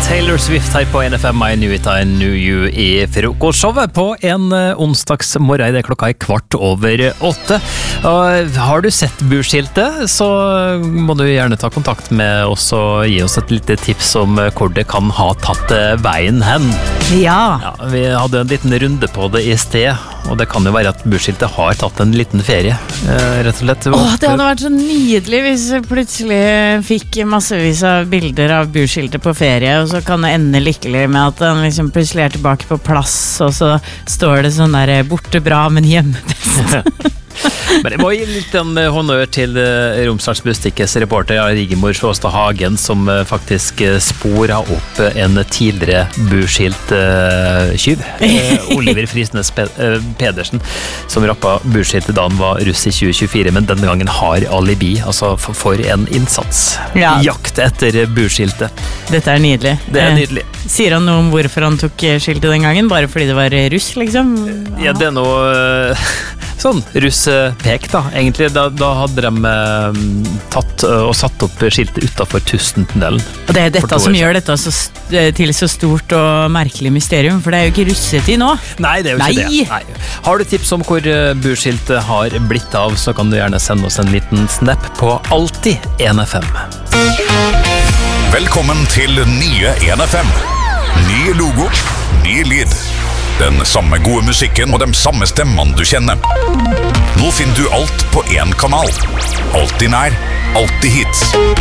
Taylor Swift her på NFM. I knew it, I knew you i frokostshowet på en onsdagsmorgen. Det klokka 7:15. Og har du sett burskiltet, så må du gjerne ta kontakt med oss og gi oss et lite tips om hvor det kan ha tatt veien hen. Ja. Vi hadde en liten runde på det i sted, og det kan jo være at burskiltet har tatt en liten ferie, rett og slett. Det hadde vært så nydelig hvis vi plutselig fikk massevis av bilder av burskiltet på ferie, og så kan det ende lykkelig med at den liksom plutselig er tilbake på plass, og så står det sånn der borte bra, men hjemme best. Men jeg må gi litt en honnør til Romsdals Bustikkes reporter Rigmor Sjåstad Hagen, som faktisk sporet opp en tidligere burskilt tjuv, Oliver Frisnes Pedersen, som rappa burskiltet da han var russ i 2024, men denne gangen har alibi, altså for en innsats. Ja. Jakt etter burskiltet. Dette er nydelig. Det er nydelig. Sier han noe om hvorfor han tok skiltet den gangen? Bare fordi det var russ, liksom? Ja, det er noe sånn russpek da, egentlig. Da hadde de tatt og satt opp skiltet utenfor Tusentunnelen. Og det er dette som gjør dette til så stort og merkelig mysterium, for det er jo ikke russetid nå. Nei, det er jo ikke det. Nei. Har du tips om hvor burskiltet har blitt av, så kan du gjerne sende oss en liten snap på Alltid 1FM. Velkommen til nye 1FM. Ny logo, ny lyd. Den samme gode musikken og de samme stemmene du kjenner. Nå finner du alt på én kanal. Alltid nær, alltid hits.